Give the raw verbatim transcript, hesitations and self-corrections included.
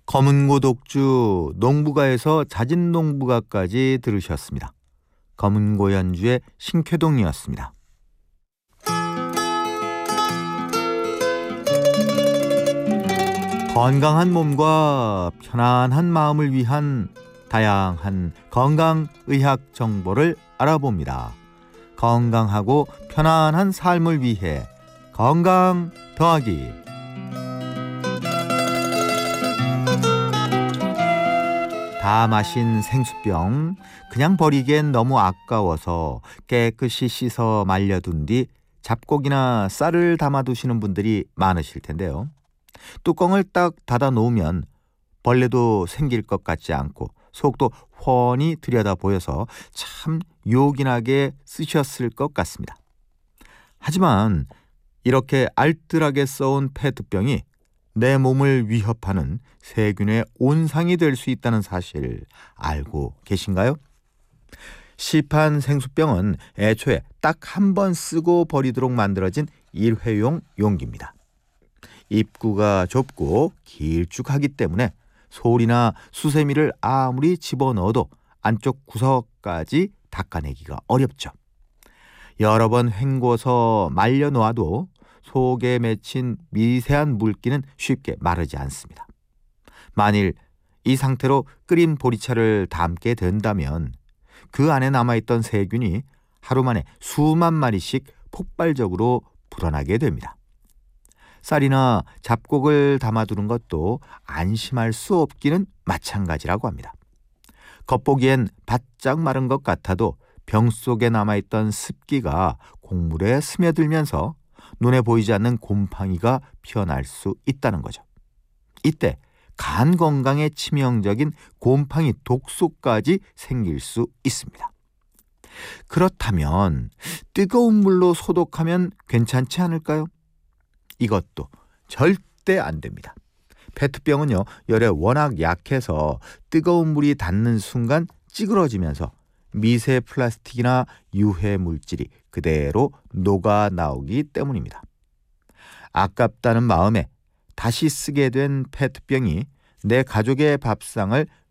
검은고 독주 농부가에서 자진농부가까지 들으셨습니다. 검은고 연주의 신쾌동이었습니다. 건강한 몸과 편안한 마음을 위한 다양한 건강의학 정보를 알아봅니다. 건강하고 편안한 삶을 위해 건강 더하기. 다 마신 생수병 그냥 버리기엔 너무 아까워서 깨끗이 씻어 말려둔 뒤 잡곡이나 쌀을 담아두시는 분들이 많으실 텐데요. 뚜껑을 딱 닫아 놓으면 벌레도 생길 것 같지 않고 속도 훤히 들여다 보여서 참 요긴하게 쓰셨을 것 같습니다. 하지만 이렇게 알뜰하게 써온 페트병이 내 몸을 위협하는 세균의 온상이 될 수 있다는 사실 알고 계신가요? 시판 생수병은 애초에 딱 한 번 쓰고 버리도록 만들어진 일회용 용기입니다. 입구가 좁고 길쭉하기 때문에 솔이나 수세미를 아무리 집어넣어도 안쪽 구석까지 닦아내기가 어렵죠. 여러 번 헹궈서 말려놓아도 속에 맺힌 미세한 물기는 쉽게 마르지 않습니다. 만일 이 상태로 끓인 보리차를 담게 된다면 그 안에 남아있던 세균이 하루 만에 수만 마리씩 폭발적으로 불어나게 됩니다. 쌀이나 잡곡을 담아두는 것도 안심할 수 없기는 마찬가지라고 합니다. 겉보기엔 바짝 마른 것 같아도 병 속에 남아있던 습기가 곡물에 스며들면서 눈에 보이지 않는 곰팡이가 피어날 수 있다는 거죠. 이때 간 건강에 치명적인 곰팡이 독소까지 생길 수 있습니다. 그렇다면 뜨거운 물로 소독하면 괜찮지 않을까요? 이것도 절대 안 됩니다. 페트병은요, 열에 워낙 약해서 뜨거운 물이 닿는 순간 찌그러지면서 미세 플라스틱이나 유해 물질이 그대로 녹아 나오기 때문입니다. 아깝다는 마음에 다시 쓰게 된 페트병이 내 가족의 밥상을